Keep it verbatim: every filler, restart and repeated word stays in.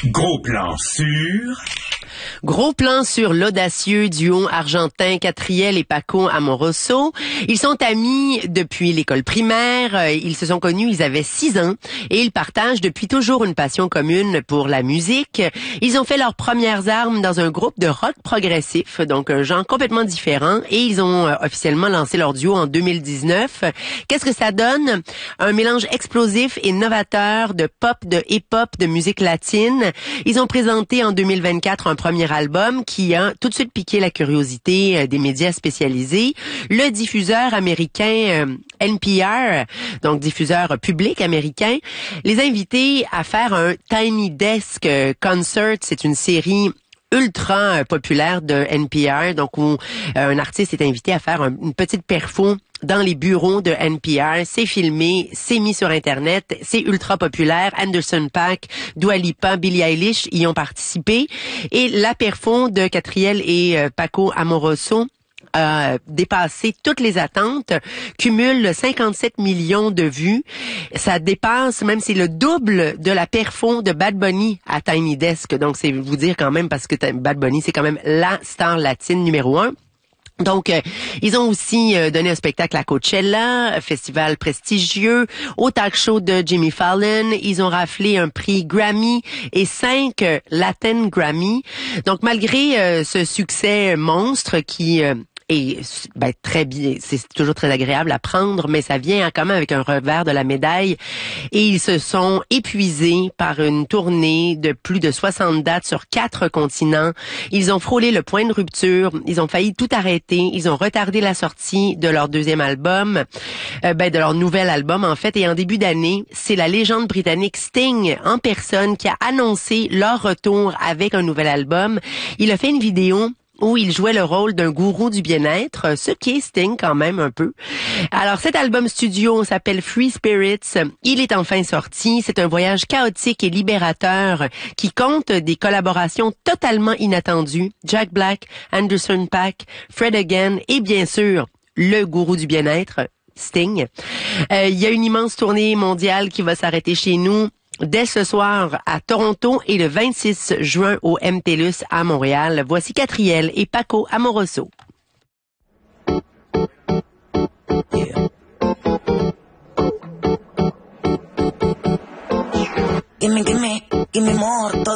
Gros plan sur... Gros plan sur l'audacieux duo argentin Catriel et Paco Amoroso. Ils sont amis depuis l'école primaire. Ils se sont connus, ils avaient six ans et ils partagent depuis toujours une passion commune pour la musique. Ils ont fait leurs premières armes dans un groupe de rock progressif, donc un genre complètement différent, et ils ont officiellement lancé leur duo en deux mille dix-neuf. Qu'est-ce que ça donne? Un mélange explosif et novateur de pop, de hip-hop, de musique latine. Ils ont présenté en deux mille vingt-quatre un premier album qui a tout de suite piqué la curiosité des médias spécialisés. Le diffuseur américain euh, N P R, donc diffuseur public américain, les a invités à faire un Tiny Desk Concert. C'est une série ultra populaire de N P R, donc où euh, un artiste est invité à faire un, une petite perfo dans les bureaux de N P R. C'est filmé, c'est mis sur Internet, c'est ultra populaire. Anderson .Paak, Dua Lipa, Billie Eilish y ont participé. Et la perfo de Catriel et euh, Paco Amoroso a dépassé toutes les attentes, cumule cinquante-sept millions de vues. Ça dépasse, même c'est le double de la perfo de Bad Bunny à Tiny Desk. Donc c'est vous dire quand même, parce que Bad Bunny, c'est quand même la star latine numéro un. Donc, euh, ils ont aussi euh, donné un spectacle à Coachella, un festival prestigieux, au talk show de Jimmy Fallon. Ils ont raflé un prix Grammy et cinq euh, Latin Grammy. Donc, malgré euh, ce succès monstre qui... Euh, Et ben, très bien, c'est toujours très agréable à prendre, mais ça vient quand même avec un revers de la médaille. Et ils se sont épuisés par une tournée de plus de soixante dates sur quatre continents. Ils ont frôlé le point de rupture. Ils ont failli tout arrêter. Ils ont retardé la sortie de leur deuxième album, euh, ben de leur nouvel album en fait. Et en début d'année, c'est la légende britannique Sting en personne qui a annoncé leur retour avec un nouvel album. Il a fait une vidéo où il jouait le rôle d'un gourou du bien-être, ce qui est Sting quand même un peu. Alors cet album studio s'appelle Free Spirits. Il est enfin sorti. C'est un voyage chaotique et libérateur qui compte des collaborations totalement inattendues. Jack Black, Anderson .Paak, Fred Again et bien sûr le gourou du bien-être, Sting. Euh, il y a une immense tournée mondiale qui va s'arrêter chez nous dès ce soir à Toronto et le vingt-six juin au M T L U S à Montréal. Voici Catriel et Paco Amoroso. Yeah. Gimme, gimme, gimme more.